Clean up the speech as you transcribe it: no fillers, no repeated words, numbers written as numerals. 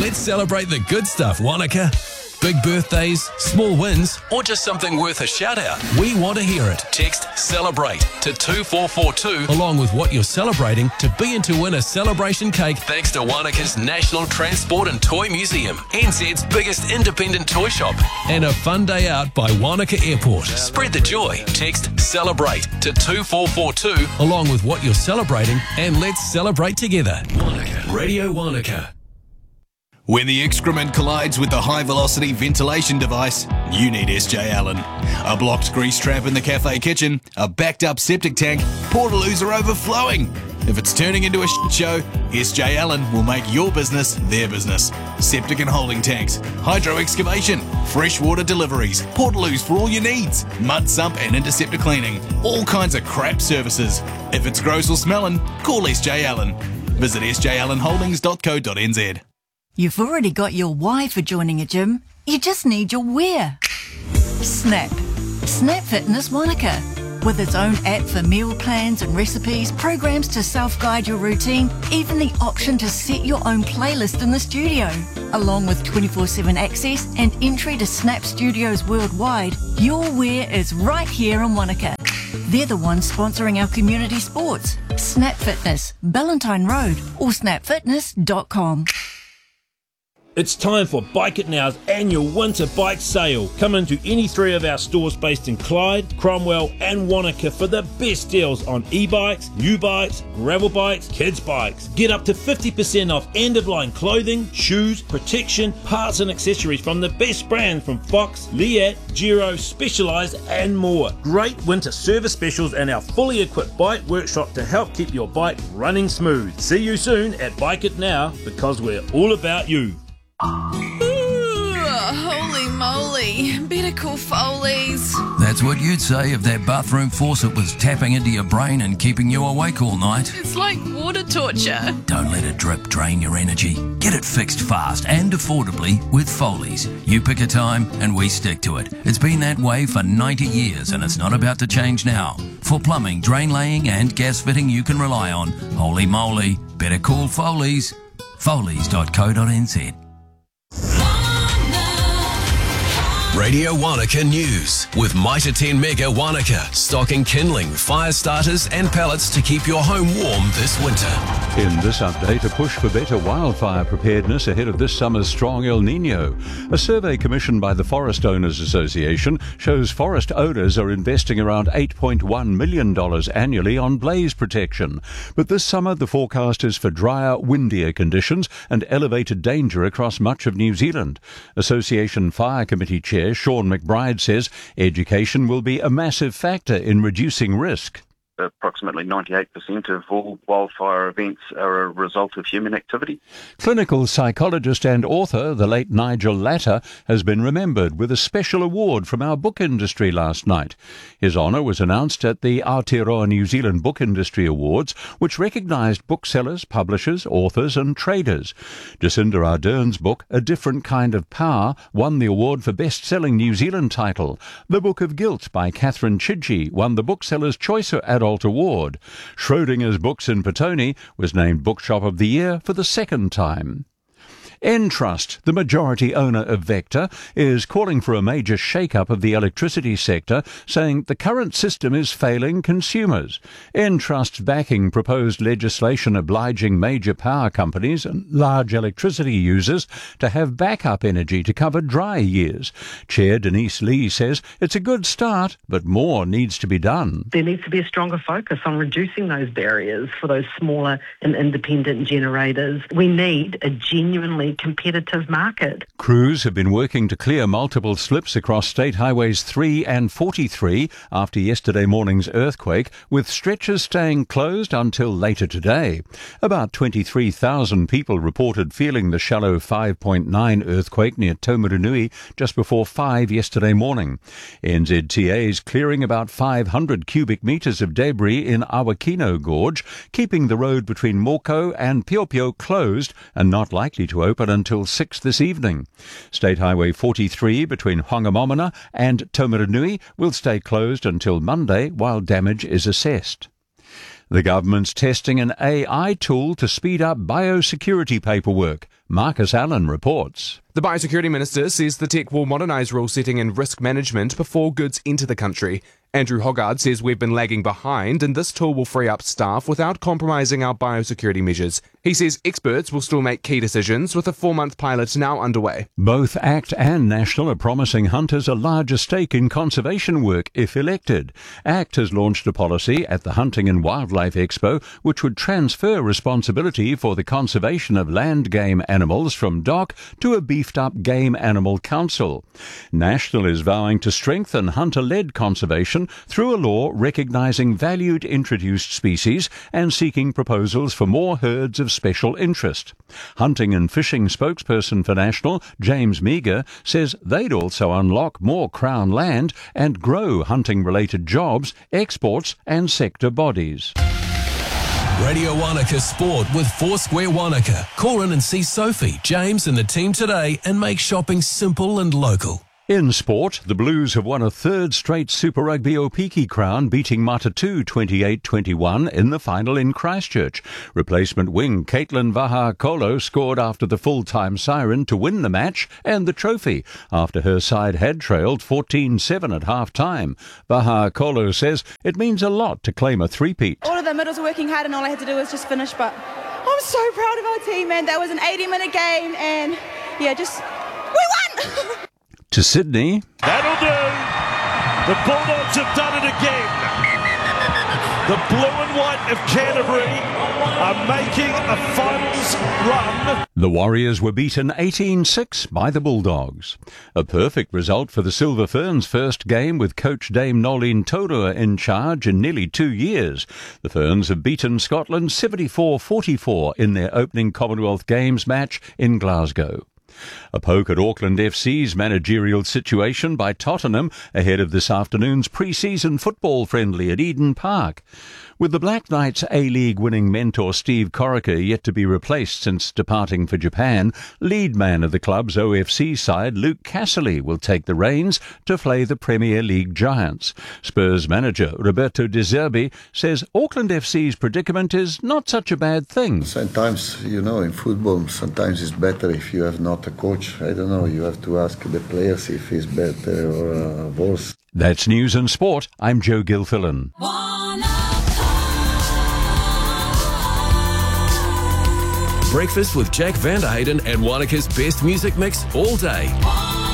Let's celebrate the good stuff, Wanaka. Big birthdays, small wins, or just something worth a shout out. We want to hear it. Text CELEBRATE to 2442 along with what you're celebrating to be in to win a celebration cake thanks to Wanaka's National Transport and Toy Museum, NZ's biggest independent toy shop, and a fun day out by Wanaka Airport. Spread the joy. Text CELEBRATE to 2442 along with what you're celebrating and let's celebrate together. Wanaka. Radio Wanaka. When the excrement collides with the high-velocity ventilation device, you need SJ Allen. A blocked grease trap in the cafe kitchen, a backed-up septic tank, portaloos are overflowing. If it's turning into a shit show, SJ Allen will make your business their business. Septic and holding tanks, hydro excavation, freshwater deliveries, portaloos for all your needs, mud sump and interceptor cleaning, all kinds of crap services. If it's gross or smelling, call SJ Allen. Visit sjallenholdings.co.nz. You've already got your why for joining a gym. You just need your where. Snap. Snap Fitness Wanaka. With its own app for meal plans and recipes, programs to self-guide your routine, even the option to set your own playlist in the studio. Along with 24/7 access and entry to Snap Studios worldwide, your where is right here in Wanaka. They're the ones sponsoring our community sports. Snap Fitness, Ballantine Road, or snapfitness.com. It's time for Bike It Now's annual winter bike sale. Come into any three of our stores based in Clyde, Cromwell and Wanaka for the best deals on e-bikes, new bikes, gravel bikes, kids bikes. Get up to 50% off end-of-line clothing, shoes, protection, parts and accessories from the best brands from Fox, Leat, Giro, Specialized and more. Great winter service specials and our fully equipped bike workshop to help keep your bike running smooth. See you soon at Bike It Now because we're all about you. Ooh, holy moly. Better call Foley's. That's what you'd say if that bathroom faucet was tapping into your brain and keeping you awake all night. It's like water torture. Don't let a drip drain your energy. Get it fixed fast and affordably with Foley's. You pick a time and we stick to it. It's been that way for 90 years and it's not about to change now. For plumbing, drain laying and gas fitting you can rely on. Holy moly. Better call Foley's. Foley's.co.nz. Radio Wanaka News with Mitre 10 Mega Wanaka, stocking kindling, fire starters and pellets to keep your home warm this winter. In this update, a push for better wildfire preparedness ahead of this summer's strong El Niño. A survey commissioned by the Forest Owners Association shows forest owners are investing around $8.1 million annually on blaze protection. But this summer, the forecast is for drier, windier conditions and elevated danger across much of New Zealand. Association Fire Committee Chair Sean McBride says education will be a massive factor in reducing risk. Approximately 98% of all wildfire events are a result of human activity. Clinical psychologist and author, the late Nigel Latter, has been remembered with a special award from our book industry last night. His honour was announced at the Aotearoa New Zealand Book Industry Awards, which recognised booksellers, publishers, authors and traders. Jacinda Ardern's book, A Different Kind of Power, won the award for best-selling New Zealand title. The Book of Guilt by Catherine Chidgey won the Bookseller's Choice Adult Award. Schrodinger's Books in Petone was named Bookshop of the Year for the second time. Entrust, the majority owner of Vector, is calling for a major shake-up of the electricity sector, saying the current system is failing consumers. Entrust's backing proposed legislation obliging major power companies and large electricity users to have backup energy to cover dry years. Chair Denise Lee says it's a good start, but more needs to be done. There needs to be a stronger focus on reducing those barriers for those smaller and independent generators. We need a genuinely competitive market. Crews have been working to clear multiple slips across State Highways 3 and 43 after yesterday morning's earthquake, with stretches staying closed until later today. About 23,000 people reported feeling the shallow 5.9 earthquake near Taumarunui just before 5 yesterday morning. NZTA is clearing about 500 cubic metres of debris in Awakino Gorge, keeping the road between Moko and Piopio closed and not likely to open until 6 this evening. State Highway 43 between Hongamomana and Taumarunui will stay closed until Monday while damage is assessed. The government's testing an AI tool to speed up biosecurity paperwork. Marcus Allen reports. The Biosecurity Minister says the tech will modernise rule setting and risk management before goods enter the country. Andrew Hoggard says we've been lagging behind and this tool will free up staff without compromising our biosecurity measures. He says experts will still make key decisions with a 4-month pilot now underway. Both ACT and National are promising hunters a larger stake in conservation work if elected. ACT has launched a policy at the Hunting and Wildlife Expo which would transfer responsibility for the conservation of land game animals from DOC to a beefed-up Game Animal Council. National is vowing to strengthen hunter-led conservation through a law recognising valued introduced species and seeking proposals for more herds of special interest. Hunting and fishing spokesperson for National, James Meager, says they'd also unlock more Crown land and grow hunting-related jobs, exports and sector bodies. Radio Wanaka Sport with Foursquare Wanaka. Call in and see Sophie, James and the team today and make shopping simple and local. In sport, the Blues have won a third straight Super Rugby Opiki crown, beating Matatu 28-21 in the final in Christchurch. Replacement wing Caitlin Vaha-Kolo scored after the full-time siren to win the match and the trophy, after her side had trailed 14-7 at half-time. Vaha-Kolo says it means a lot to claim a three-peat. All of the middles were working hard and all I had to do was just finish, but I'm so proud of our team, man. That was an 80-minute game and, we won! To Sydney. That'll do. The Bulldogs have done it again. The blue and white of Canterbury are making a finals run. The Warriors were beaten 18-6 by the Bulldogs. A perfect result for the Silver Ferns' first game with coach Dame Nolene Taurua in charge in nearly 2 years. The Ferns have beaten Scotland 74-44 in their opening Commonwealth Games match in Glasgow. A poke at Auckland FC's managerial situation by Tottenham ahead of this afternoon's pre-season football friendly at Eden Park. With the Black Knights A-League winning mentor Steve Corica yet to be replaced since departing for Japan, lead man of the club's OFC side Luke Casserly will take the reins to play the Premier League giants. Spurs manager Roberto De Zerbi says Auckland FC's predicament is not such a bad thing. Sometimes, in football, sometimes it's better if you have not a coach. I don't know, you have to ask the players if he's better or worse. That's News and Sport. I'm Joe Gilfillan. Breakfast with Jack Vanderheyden and Wanaka's best music mix all day.